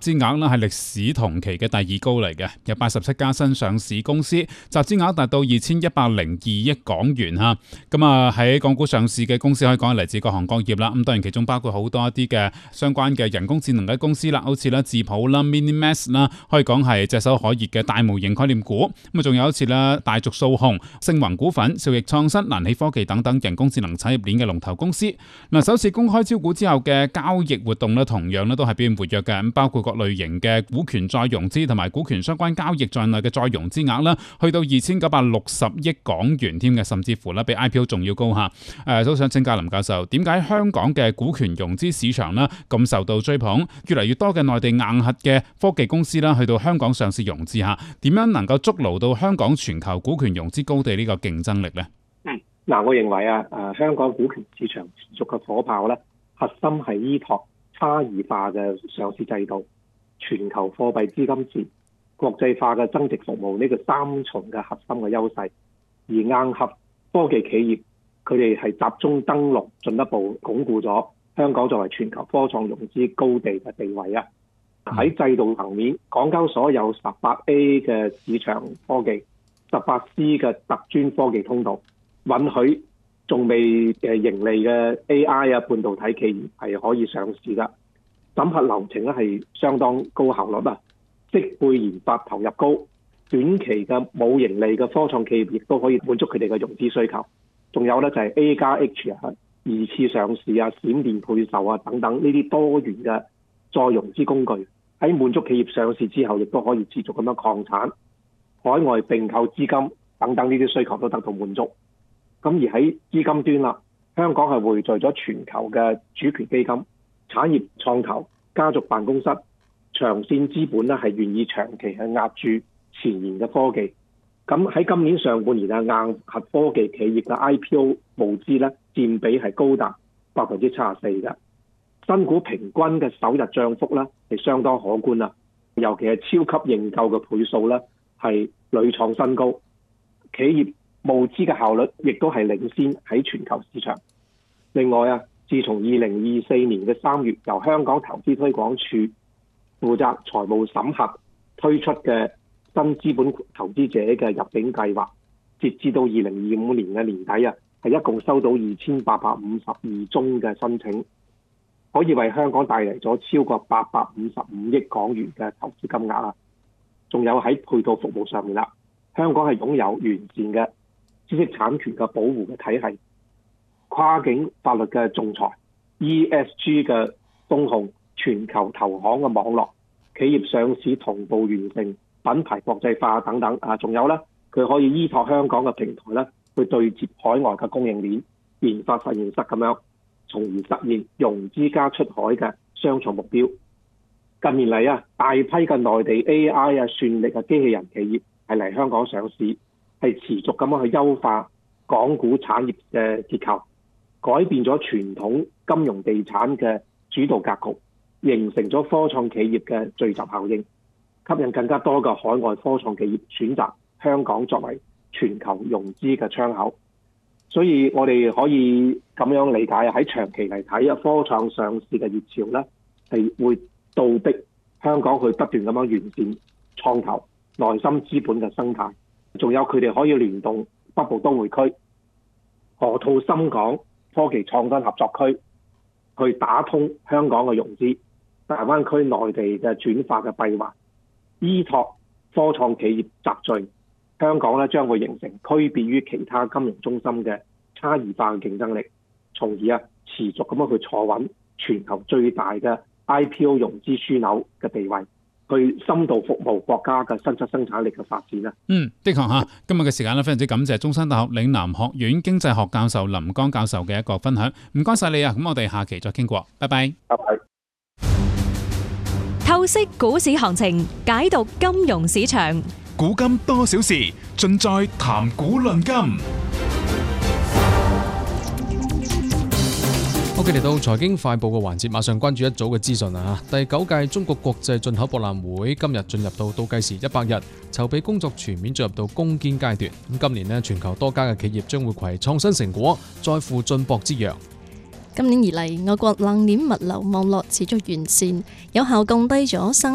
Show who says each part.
Speaker 1: 資額呢係歷史同期嘅第二高嚟嘅，有87家新上市公司，集資額達到2102億港元嚇。咁啊喺港股上市嘅公司可以講係嚟自各行各業啦。咁當然其中包括好多一啲嘅相關嘅人工智能嘅公司啦，好似啦智譜啦、MiniMax 啦，可以講係炙手可熱嘅大模型概念股。咁啊仲有好似啦大族數控、盛宏股份、兆易創新、蘭起科技等等人工智能產業鏈嘅龍頭公司。嗱，首次公開招股之後嘅交易活動咧，同樣咧都係表現活躍嘅。咁包括各類型嘅股權再融資同埋股權相關交易在內嘅再融資額啦，去到2960億港元添嘅，甚至乎咧比 IPO 仲要高嚇。都想請教林教授，點解香港嘅股權融資市場咧咁受到追捧？越嚟越多嘅內地硬核嘅科技公司啦，去到香港上市融資嚇，點樣能夠築牢到香港全球股權融資高地呢個競爭力呢？
Speaker 2: 我認為香港股權市場持續嘅火炮咧，核心係依託差異化嘅上市制度、全球貨幣資金池、國際化嘅增值服務呢個三重嘅核心嘅優勢。而硬核科技企業佢哋係集中登陸，進一步鞏固咗香港作為全球科創融資高地嘅地位啊！喺制度層面，港交所有18A 嘅市場科技、18C 嘅特專科技通道，允許仲未盈利嘅 AI 半導體企業係可以上市㗎。審核流程咧係相當高效率啊，適配研發投入高，短期嘅冇盈利嘅科創企業亦都可以滿足佢哋嘅融資需求。仲有咧就係 A+H 二次上市啊、閃電配售啊等等呢啲多元嘅再融資工具，喺滿足企業上市之後，亦都可以持續咁樣擴產、海外併購資金等等呢啲需求都得到滿足。咁而喺資金端啦，香港係匯聚咗全球嘅主權基金、產業創投、家族辦公室、長線資本咧係願意長期係押注前沿嘅科技。咁喺今年上半年硬核科技企業嘅 IPO 募資咧佔比係高達74%嘅，新股平均嘅首日漲幅咧係相當可觀啊！尤其係超級認購嘅倍數咧係屢創新高，企業募資嘅效率亦都係領先喺全球市場。另外自從2024年嘅3月由香港投資推廣署負責財務審核推出嘅新資本投資者嘅入境計劃，截至到2025年嘅年底係一共收到2852宗嘅申請，可以為香港帶嚟咗超過855億港元嘅投資金額啊！仲有喺配套服務上面啦，香港係擁有完善嘅知識產權嘅保護嘅體系、跨境法律嘅仲裁、ESG 嘅風控、全球投行嘅網絡、企業上市同步完成、品牌國際化等等仲有咧，佢可以依託香港嘅平台咧，去對接海外嘅供應鏈、研發實驗室咁樣，從而實現融資加出海嘅雙重目標。近年嚟大批嘅內地 AI 算力機器人企業係嚟香港上市，係持續咁樣去優化港股產業嘅結構，改變咗傳統金融地產嘅主導格局，形成咗科創企業嘅聚集效應，吸引更加多嘅海外科創企業選擇香港作為全球融資嘅窗口。所以我哋可以咁樣理解喺長期嚟睇科創上市嘅熱潮咧，係會倒逼香港去不斷咁樣完善創投、內心資本嘅生態。仲有佢哋可以聯動北部都會區、河套深港科技創新合作區，去打通香港嘅融資、大灣區內地嘅轉化嘅閉環，依託科創企業集聚，香港咧將會形成區別於其他金融中心嘅差異化嘅競爭力，從而持續咁樣去坐穩全球最大嘅 IPO 融資樞紐嘅地位，去深度服務國家嘅新質生產力嘅發展啦。
Speaker 1: 的確嚇，今日嘅時間咧非常之感謝中山大學嶺南學院經濟學教授林江教授嘅一個分享，唔該晒你啊！咁我哋下期再傾過，拜拜。
Speaker 2: 拜拜。
Speaker 3: 透析股市行情，解讀金融市場，
Speaker 4: 古今多少事，盡在談股論金。
Speaker 5: OK，嚟到財經快報嘅環節，馬上關注一組嘅資訊啊！第9屆中國國際進口博覽會今日進入到倒計時100日，籌備工作全面進入到攻堅階段。咁今年呢，全球多家嘅企業將會攜創新成果，再赴進博之陽。
Speaker 6: 今年以嚟，我國冷鏈物流網絡持續完善，有效降低咗